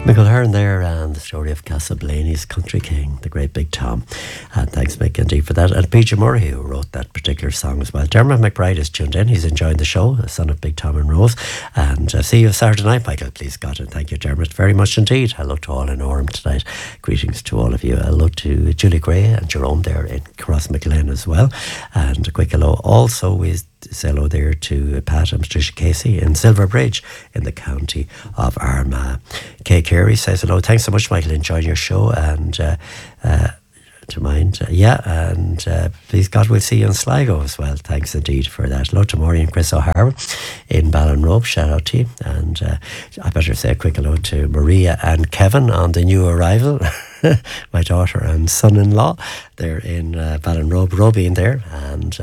Michael Hearn there, and the story of Castleblayney's Country King, the great Big Tom. And thanks, Mick, indeed, for that. And PJ Murray, who wrote that particular song as well. Dermot McBride is tuned in. He's enjoying the show, the son of Big Tom and Rose. And see you Saturday night, Michael, please God. And thank you, Dermot, very much indeed. Hello to all in Orem tonight. Greetings to all of you. Hello to Julie Gray and Jerome there in Crossmaglen as well. And a quick hello also with say hello there to Pat and Patricia Casey in Silverbridge in the county of Armagh. Kay Carey says hello. Thanks so much, Michael. Enjoying your show, and to mind, and please God, we'll see you in Sligo as well. Thanks indeed for that. Hello to Maureen and Chris O'Hara in Ballinrobe. Shout out to you. And I better say a quick hello to Maria and Kevin on the new arrival. My daughter and son-in-law. They're in Ballinrobe, Robin there, and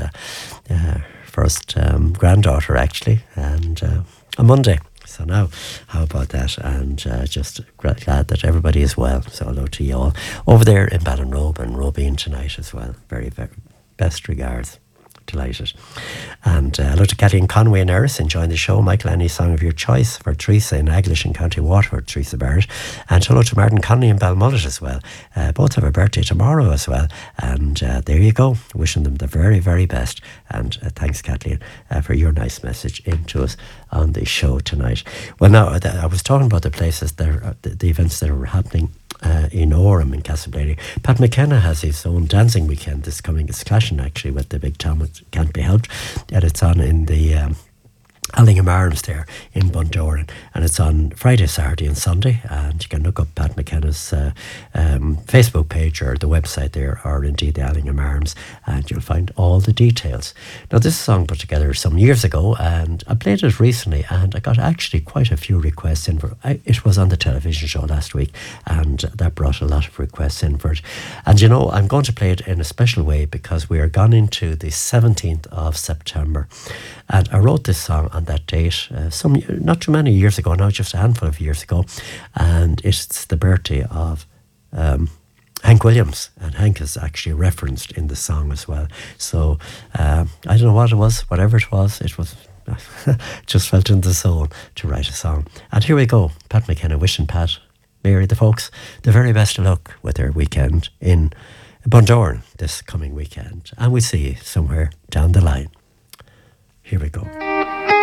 first granddaughter actually, and on Monday. So now, how about that? And just glad that everybody is well. So hello to you all over there in Ballinrobe and Robin tonight as well. Very, very best regards. Delighted. And hello to Kathleen Conway and Eris enjoying the show. Michael, any song of your choice for Teresa in Aglish in County Waterford, Teresa Barrett. And hello to Martin Connolly in Balmullet as well. Both have a birthday tomorrow as well. And there you go. Wishing them the very, very best. And thanks, Kathleen, for your nice message into us on the show tonight. Well, now, I was talking about the places, the events that are happening in Orem in Castleblayney. Pat McKenna has his own dancing weekend this coming. It's clashing actually with the Big Tom. It can't be helped. And it's on in the Allingham Arms there in Bundoran, and it's on Friday, Saturday and Sunday, and you can look up Pat McKenna's Facebook page or the website there, or indeed the Allingham Arms, and you'll find all the details. Now, this song put together some years ago, and I played it recently, and I got actually quite a few requests in for it. It was on the television show last week, and that brought a lot of requests in for it. And you know, I'm going to play it in a special way because we are gone into the 17th of September, and I wrote this song on that date, not too many years ago now, just a handful of years ago, and it's the birthday of Hank Williams, and Hank is actually referenced in the song as well. So I don't know what it was, whatever it was just felt in the soul to write a song. And here we go, Pat McKenna wishing Pat, Mary, the folks, the very best of luck with their weekend in Bundoran this coming weekend, and we'll see you somewhere down the line. Here we go.